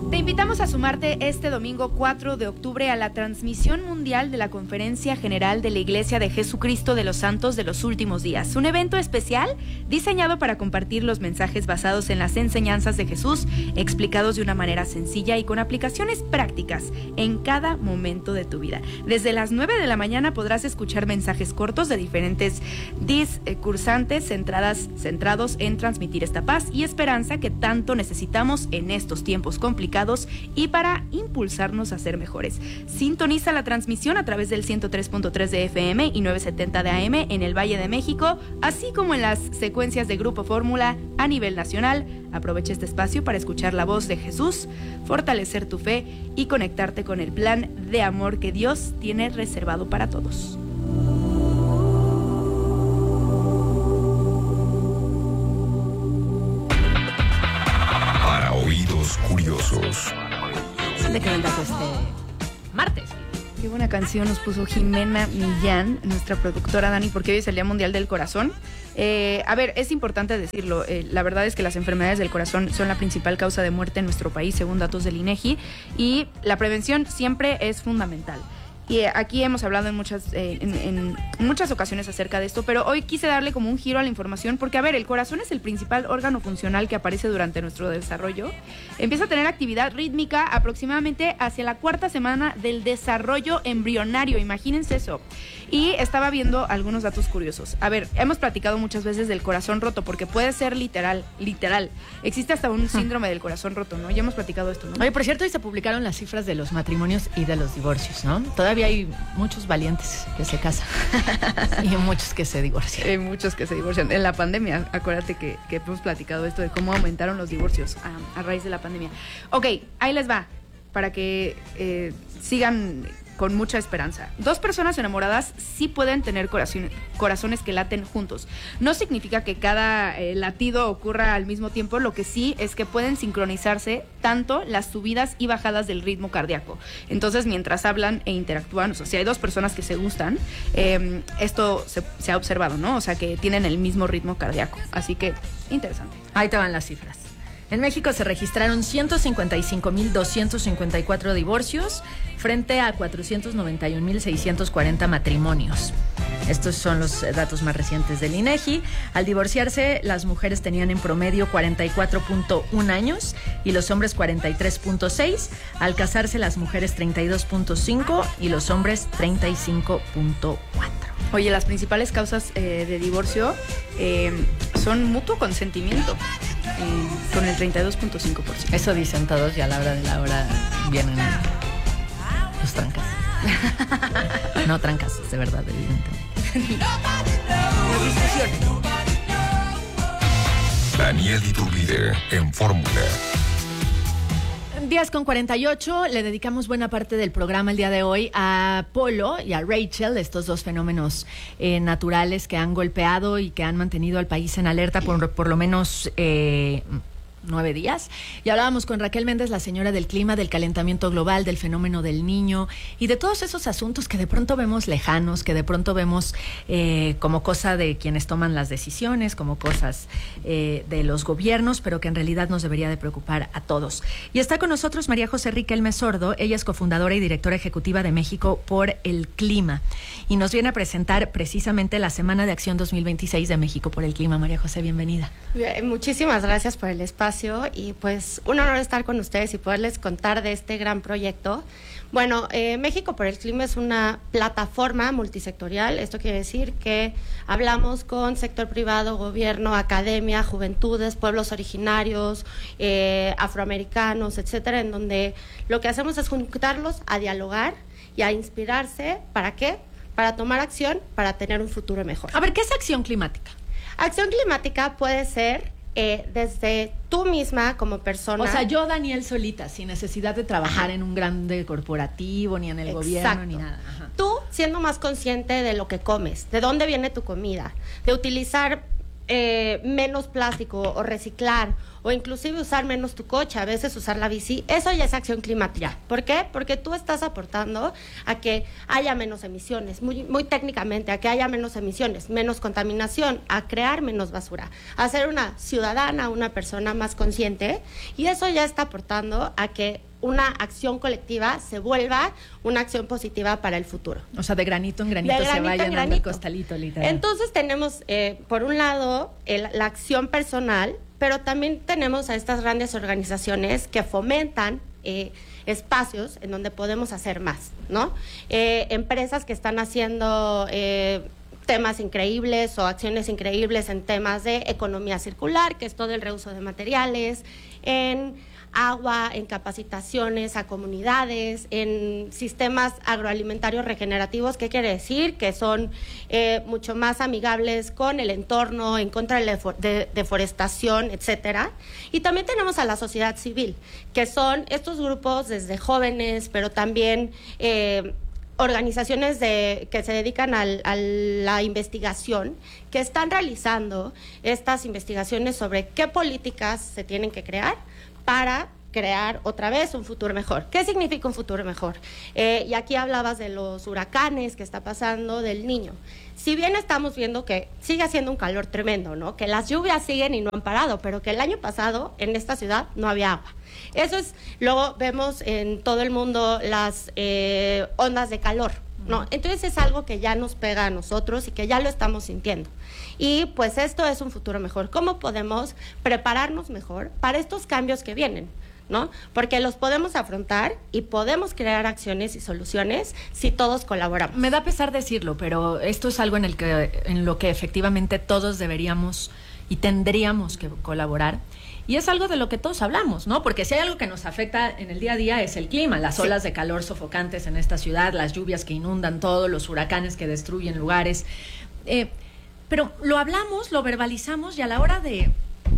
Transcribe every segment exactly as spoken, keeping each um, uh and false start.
Te invitamos a sumarte este domingo cuatro de octubre a la transmisión mundial de la Conferencia General de la Iglesia de Jesucristo de los Santos de los Últimos Días, un evento especial diseñado para compartir los mensajes basados en las enseñanzas de Jesús, explicados de una manera sencilla y con aplicaciones prácticas en cada momento de tu vida. Desde las nueve de la mañana podrás escuchar mensajes cortos de diferentes discursantes centradas, centrados en transmitir esta paz y esperanza que tanto necesitamos en estos tiempos complicados y para impulsarnos a ser mejores. Sintoniza la transmisión a través del ciento tres punto tres de F M y novecientos setenta de A M en el Valle de México, así como en las secuencias de Grupo Fórmula a nivel nacional. Aprovecha este espacio para escuchar la voz de Jesús, fortalecer tu fe y conectarte con el plan de amor que Dios tiene reservado para todos. Oídos curiosos. ¿De qué vendrá este martes? Qué buena canción nos puso Jimena Millán, nuestra productora Dani, porque hoy es el Día Mundial del Corazón. Eh, a ver, es importante decirlo, eh, la verdad es que las enfermedades del corazón son la principal causa de muerte en nuestro país, según datos del INEGI, y la prevención siempre es fundamental. Y aquí hemos hablado en muchas, eh, en, en muchas ocasiones acerca de esto, pero hoy quise darle como un giro a la información porque, a ver, el corazón es el principal órgano funcional que aparece durante nuestro desarrollo. Empieza a tener actividad rítmica aproximadamente hacia la cuarta semana del desarrollo embrionario, imagínense eso. Y estaba viendo algunos datos curiosos. A ver, hemos platicado muchas veces del corazón roto porque puede ser literal, literal. Existe hasta un síndrome del corazón roto, ¿no? Ya hemos platicado esto, ¿no? Oye, por cierto, hoy se publicaron las cifras de los matrimonios y de los divorcios, ¿no? Todavía hay muchos valientes que se casan y muchos que se divorcian. Hay muchos que se divorcian. En la pandemia, acuérdate que, que hemos platicado esto de cómo aumentaron los divorcios a, a raíz de la pandemia. Ok, ahí les va, para que eh, sigan con mucha esperanza. Dos personas enamoradas sí pueden tener corazón, corazones que laten juntos. No significa que cada eh, latido ocurra al mismo tiempo, lo que sí es que pueden sincronizarse tanto las subidas y bajadas del ritmo cardíaco. Entonces, mientras hablan e interactúan, o sea, si hay dos personas que se gustan, eh, esto se, se ha observado, ¿no? O sea, que tienen el mismo ritmo cardíaco. Así que, interesante. Ahí te van las cifras. En México se registraron ciento cincuenta y cinco mil doscientos cincuenta y cuatro divorcios frente a cuatrocientos noventa y un mil seiscientos cuarenta matrimonios. Estos son los datos más recientes del INEGI. Al divorciarse, las mujeres tenían en promedio cuarenta y cuatro punto uno años y los hombres cuarenta y tres punto seis. Al casarse, las mujeres treinta y dos punto cinco y los hombres treinta y cinco punto cuatro. Oye, las principales causas eh, de divorcio eh, son mutuo consentimiento, eh, con el treinta y dos punto cinco por ciento. Eso dicen todos y a la hora de la hora vienen los trancas. No trancas, de verdad, evidentemente. Daniel Iturbide en Fórmula. diez con cuarenta y ocho, le dedicamos buena parte del programa el día de hoy a Polo y a Rachel, estos dos fenómenos eh, naturales que han golpeado y que han mantenido al país en alerta por, por lo menos eh, nueve días. Y hablábamos con Raquel Méndez, la señora del clima, del calentamiento global, del fenómeno del Niño y de todos esos asuntos que de pronto vemos lejanos, que de pronto vemos eh, como cosa de quienes toman las decisiones, como cosas eh, de los gobiernos, pero que en realidad nos debería de preocupar a todos. Y está con nosotros María José Riquelme Sordo, ella es cofundadora y directora ejecutiva de México por el Clima y nos viene a presentar precisamente la Semana de Acción dos mil veintiséis de México por el Clima. María José, bienvenida. Bien, muchísimas gracias por el espacio y pues un honor estar con ustedes y poderles contar de este gran proyecto. Bueno, eh, México por el Clima es una plataforma multisectorial. Esto quiere decir que hablamos con sector privado, gobierno, academia, juventudes, pueblos originarios, eh, afroamericanos, etcétera, en donde lo que hacemos es juntarlos a dialogar y a inspirarse. ¿Para qué? Para tomar acción, para tener un futuro mejor. A ver, ¿qué es acción climática? Acción climática puede ser Eh, desde tú misma como persona. O sea, yo, Daniel, solita, sin necesidad de trabajar Ajá. en un grande corporativo, ni en el Exacto. gobierno, ni nada. Ajá. Tú siendo más consciente de lo que comes, de dónde viene tu comida, de utilizar eh, menos plástico o reciclar, o inclusive usar menos tu coche, a veces usar la bici, eso ya es acción climática. Ya. ¿Por qué? Porque tú estás aportando a que haya menos emisiones, muy, muy técnicamente, a que haya menos emisiones, menos contaminación, a crear menos basura, a ser una ciudadana, una persona más consciente, y eso ya está aportando a que una acción colectiva se vuelva una acción positiva para el futuro. O sea, de granito en granito, De se granito va en llenando el granito. costalito, literal. Entonces tenemos, eh, por un lado, el- la acción personal, pero también tenemos a estas grandes organizaciones que fomentan eh, espacios en donde podemos hacer más, ¿no? Eh, empresas que están haciendo eh, temas increíbles o acciones increíbles en temas de economía circular, que es todo el reuso de materiales, en agua, en capacitaciones a comunidades, en sistemas agroalimentarios regenerativos. ¿Qué quiere decir? Que son eh, mucho más amigables con el entorno, en contra de la defo- de deforestación, etcétera. Y también tenemos a la sociedad civil, que son estos grupos desde jóvenes, pero también eh, organizaciones de, que se dedican al, a la investigación, que están realizando estas investigaciones sobre qué políticas se tienen que crear para crear otra vez un futuro mejor. ¿Qué significa un futuro mejor? Eh, y aquí hablabas de los huracanes que está pasando, del Niño. Si bien estamos viendo que sigue haciendo un calor tremendo, ¿no? Que las lluvias siguen y no han parado, pero que el año pasado en esta ciudad no había agua. Eso es, luego vemos en todo el mundo las eh, ondas de calor, ¿no? Entonces es algo que ya nos pega a nosotros y que ya lo estamos sintiendo. Y pues esto es un futuro mejor. ¿Cómo podemos prepararnos mejor para estos cambios que vienen? ¿No? Porque los podemos afrontar y podemos crear acciones y soluciones si todos colaboramos. Me da pesar decirlo, pero esto es algo en el que en lo que efectivamente todos deberíamos y tendríamos que colaborar. Y es algo de lo que todos hablamos, ¿no? Porque si hay algo que nos afecta en el día a día es el clima, las olas de calor sofocantes en esta ciudad, las lluvias que inundan todo, los huracanes que destruyen lugares. Eh, pero lo hablamos, lo verbalizamos y a la hora de,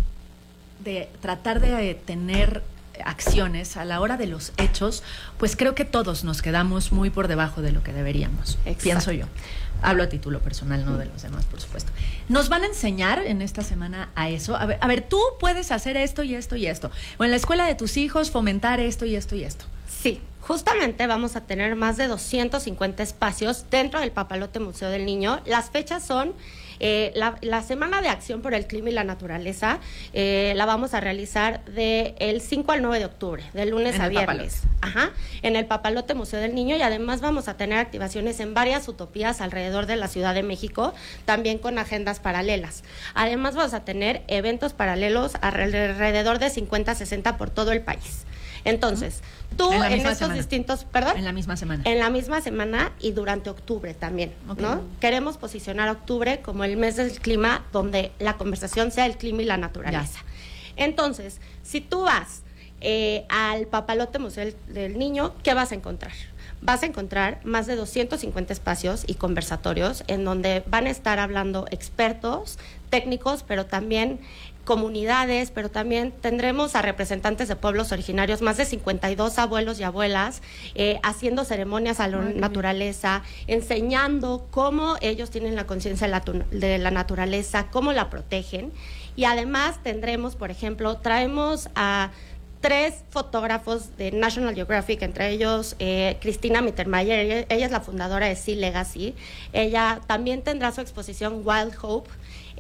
de tratar de tener acciones, a la hora de los hechos, pues creo que todos nos quedamos muy por debajo de lo que deberíamos. Exacto. Pienso yo. Hablo a título personal, no de los demás, por supuesto. Nos van a enseñar en esta semana a eso. A ver, a ver, tú puedes hacer esto y esto y esto. O en la escuela de tus hijos fomentar esto y esto y esto. Sí, justamente vamos a tener más de doscientos cincuenta espacios dentro del Papalote Museo del Niño. Las fechas son eh, la, la Semana de Acción por el Clima y la Naturaleza. Eh, la vamos a realizar del cinco al nueve de octubre, de lunes En a el viernes. Ajá, en el Papalote Museo del Niño, y además vamos a tener activaciones en varias utopías alrededor de la Ciudad de México, también con agendas paralelas. Además vamos a tener eventos paralelos alrededor de cincuenta, sesenta por todo el país. Entonces, tú En la en, misma estos semana. distintos, perdón, En la misma semana. en la misma semana y durante octubre también, Ok. ¿no? Queremos posicionar octubre como el mes del clima, donde la conversación sea el clima y la naturaleza. Entonces, si tú vas eh, al Papalote Museo del, del Niño, ¿qué vas a encontrar? Vas a encontrar más de doscientos cincuenta espacios y conversatorios en donde van a estar hablando expertos, técnicos, pero también comunidades, pero también tendremos a representantes de pueblos originarios, más de cincuenta y dos abuelos y abuelas, eh, haciendo ceremonias a la Ay, qué naturaleza, enseñando cómo ellos tienen la conciencia de, la tu- de la naturaleza, cómo la protegen. Y además tendremos, por ejemplo, traemos a tres fotógrafos de National Geographic, entre ellos eh, Cristina Mittermeier. Ella, ella es la fundadora de Sea Legacy. Ella también tendrá su exposición Wild Hope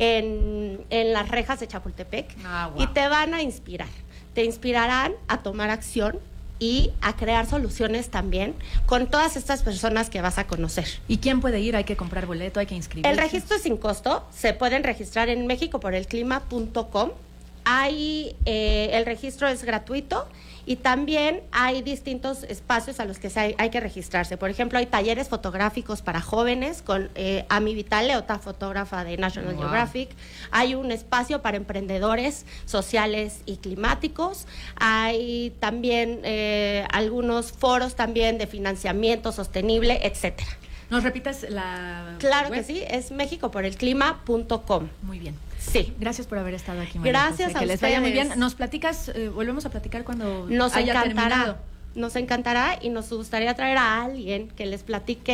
en, en las rejas de Chapultepec. Ah, wow. Y te van a inspirar, te inspirarán a tomar acción y a crear soluciones también con todas estas personas que vas a conocer. ¿Y quién puede ir? ¿Hay que comprar boleto? ¿Hay que inscribirse? El registro es sin costo, se pueden registrar en mexico por el clima punto com. Hay, eh, el registro es gratuito y también hay distintos espacios a los que se hay, hay que registrarse. Por ejemplo, hay talleres fotográficos para jóvenes con eh, Ami Vitale, otra fotógrafa de National Wow. Geographic. Hay un espacio para emprendedores sociales y climáticos. Hay también eh, algunos foros también de financiamiento sostenible, etcétera. ¿Nos repites la Claro web? que sí, es mexico por el clima punto com. Muy bien. Sí. Gracias por haber estado aquí, María Gracias José. a Que les vaya muy ustedes. bien. Nos platicas, eh, volvemos a platicar cuando Nos haya encantará, terminado. nos encantará y nos gustaría traer a alguien que les platique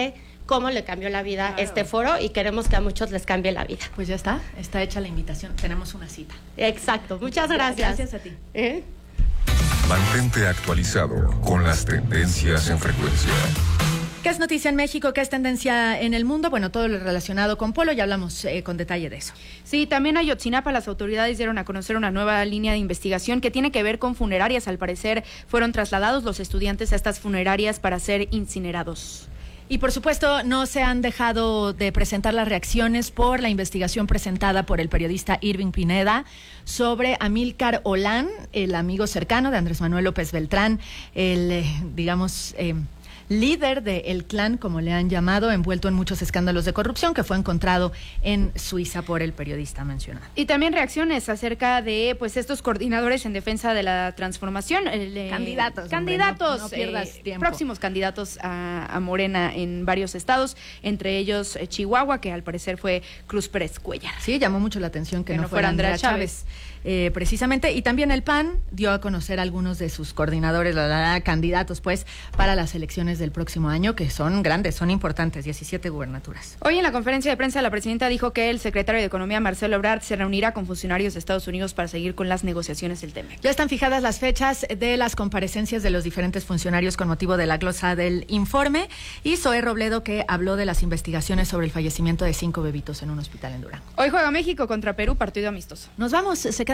cómo le cambió la vida Claro. este foro y queremos que a muchos les cambie la vida. Pues ya está, está hecha la invitación. Tenemos una cita. Exacto, muchas gracias. Gracias a ti. ¿Eh? Mantente actualizado con las tendencias en frecuencia. ¿Qué es noticia en México? ¿Qué es tendencia en el mundo? Bueno, todo lo relacionado con Polo, ya hablamos eh, con detalle de eso. Sí, también a Yotzinapa las autoridades dieron a conocer una nueva línea de investigación que tiene que ver con funerarias. Al parecer fueron trasladados los estudiantes a estas funerarias para ser incinerados. Y por supuesto, no se han dejado de presentar las reacciones por la investigación presentada por el periodista Irving Pineda sobre Amílcar Olán, el amigo cercano de Andrés Manuel López Beltrán, el, eh, digamos... Eh, líder del clan, como le han llamado, envuelto en muchos escándalos de corrupción, que fue encontrado en Suiza por el periodista mencionado. Y también reacciones acerca de pues estos coordinadores en defensa de la transformación. El, eh, Candidatos, Candidatos. hombre, no- no pierdas eh, tiempo. Próximos candidatos a, a Morena en varios estados, entre ellos eh, Chihuahua, que al parecer fue Cruz Pérez Cuellar. Sí, llamó mucho la atención que, Que no, no fuera fuera Andrea Andrea Chávez, eh, precisamente. Y también el P A N dio a conocer a algunos de sus coordinadores, la, la, la, candidatos, pues, para las elecciones del próximo año, que son grandes, son importantes, diecisiete gubernaturas. Hoy en la conferencia de prensa la presidenta dijo que el secretario de Economía, Marcelo Ebrard, se reunirá con funcionarios de Estados Unidos para seguir con las negociaciones del T M E C. Ya están fijadas las fechas de las comparecencias de los diferentes funcionarios con motivo de la glosa del informe, y Zoé Robledo, que habló de las investigaciones sobre el fallecimiento de cinco bebitos en un hospital en Durango. Hoy juega México contra Perú, partido amistoso. Nos vamos, se quedan